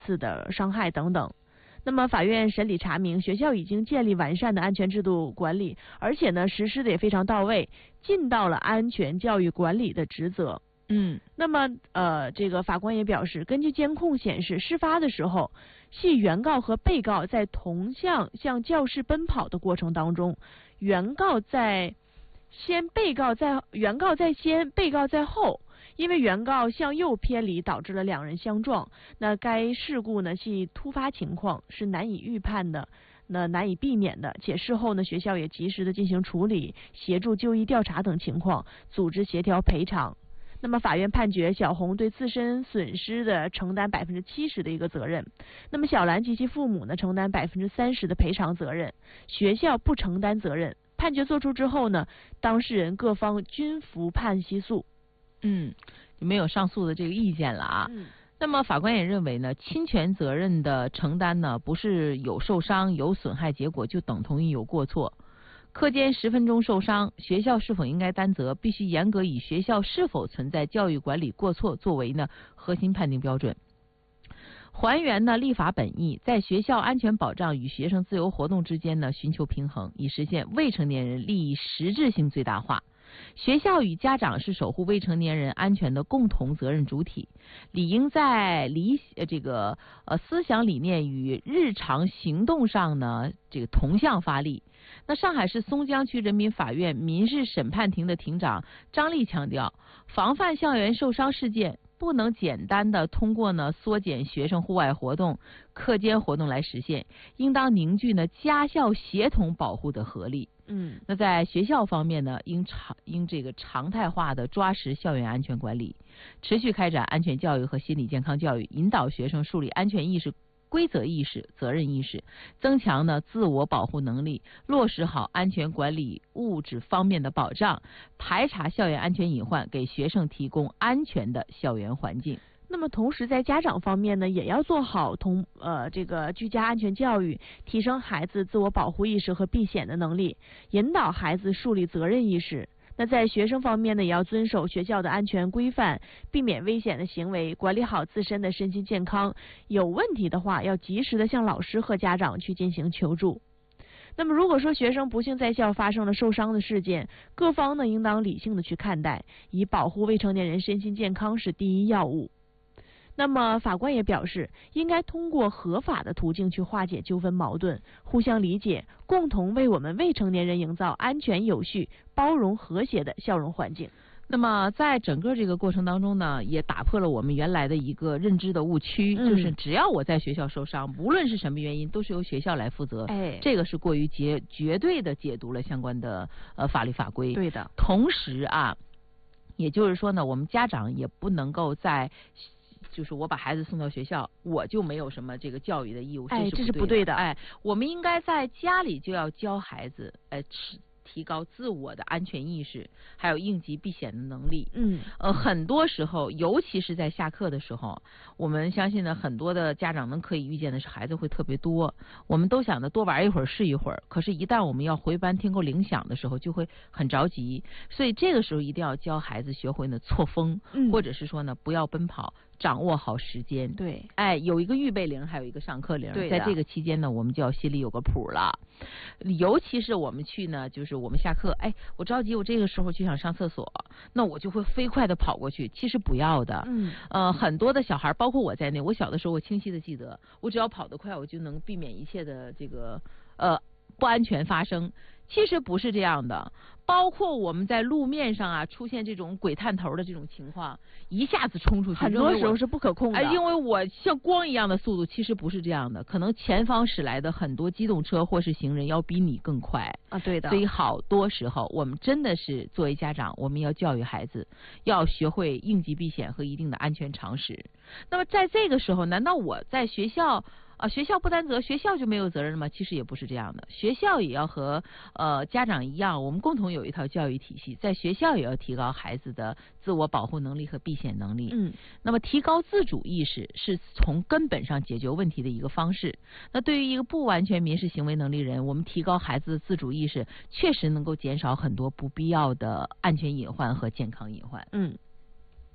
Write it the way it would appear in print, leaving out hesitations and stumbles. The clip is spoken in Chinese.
次的伤害等等。那么法院审理查明，学校已经建立完善的安全制度管理，而且呢实施的也非常到位，尽到了安全教育管理的职责。那么这个法官也表示，根据监控显示，事发的时候系原告和被告在同向教室奔跑的过程当中，原告在先，被告在先，被告在后。因为原告向右偏离，导致了两人相撞。那该事故呢系突发情况，是难以预判的，那难以避免的。且事后呢，学校也及时的进行处理，协助就医调查等情况，组织协调赔偿。那么法院判决小红对自身损失的承担70%的一个责任，那么小兰及其父母呢承担30%的赔偿责任，学校不承担责任。判决作出之后呢，当事人各方均服判息诉。 就没有上诉的这个意见了啊。那么法官也认为呢，侵权责任的承担呢，不是有受伤有损害结果就等同于有过错。课间10分钟受伤，学校是否应该担责，必须严格以学校是否存在教育管理过错作为呢核心判定标准。还原呢立法本意，在学校安全保障与学生自由活动之间呢寻求平衡，以实现未成年人利益实质性最大化。学校与家长是守护未成年人安全的共同责任主体，理应在思想理念与日常行动上呢同向发力。那上海市松江区人民法院民事审判庭的庭长张丽强调，防范校园受伤事件不能简单的通过呢缩减学生户外活动、课间活动来实现，应当凝聚呢家校协同保护的合力。那在学校方面呢，应常态化的抓实校园安全管理，持续开展安全教育和心理健康教育，引导学生树立安全意识、规则意识、责任意识，增强呢自我保护能力，落实好安全管理物质方面的保障，排查校园安全隐患，给学生提供安全的校园环境。 那么同时在家长方面呢，也要做好居家安全教育，提升孩子自我保护意识和避险的能力，引导孩子树立责任意识。那在学生方面呢，也要遵守学校的安全规范，避免危险的行为，管理好自身的身心健康。有问题的话，要及时的向老师和家长去进行求助。那么如果说学生不幸在校发生了受伤的事件，各方呢应当理性的去看待，以保护未成年人身心健康是第一要务。那么法官也表示，应该通过合法的途径去化解纠纷矛盾，互相理解，共同为我们未成年人营造安全有序、包容和谐的校园环境。 那么在整个这个过程当中呢，也打破了我们原来的一个认知的误区，就是只要我在学校受伤，无论是什么原因，都是由学校来负责。这个是过于绝对的解读了相关的法律法规。 对的。 同时啊，也就是说呢，我们家长也不能够就是我把孩子送到学校，我就没有什么这个教育的义务， 这是不对的。 我们应该在家里就要教孩子，提高自我的安全意识，还有应急避险的能力。很多时候，尤其是在下课的时候，我们相信呢，很多的家长可以预见的是孩子会特别多，我们都想着多玩一会儿是一会儿，可是一旦我们要回班听够铃响的时候，就会很着急，所以这个时候一定要教孩子学会呢错峰，或者是说呢不要奔跑，掌握好时间。 对， 有一个预备铃，还有一个上课铃， 在这个期间呢，我们就要心里有个谱了。尤其是我们去呢，就是我们下课，我着急，我这个时候就想上厕所，那我就会飞快的跑过去。其实不要的。很多的小孩，包括我在内，我小的时候我清晰的记得，我只要跑得快，我就能避免一切的这个不安全发生。其实不是这样的，包括我们在路面上啊出现这种鬼探头的这种情况，一下子冲出去， 很多时候是不可控的。 因为我像光一样的速度，其实不是这样的，可能前方驶来的很多机动车或是行人要比你更快啊。对的。 所以好多时候我们真的是作为家长，我们要教育孩子，要学会应急避险和一定的安全常识。那么在这个时候，难道我在学校不担责，学校就没有责任吗？其实也不是这样的，学校也要和家长一样，我们共同有一套教育体系，在学校也要提高孩子的自我保护能力和避险能力。那么提高自主意识是从根本上解决问题的一个方式。那对于一个不完全民事行为能力人，我们提高孩子的自主意识，确实能够减少很多不必要的安全隐患和健康隐患。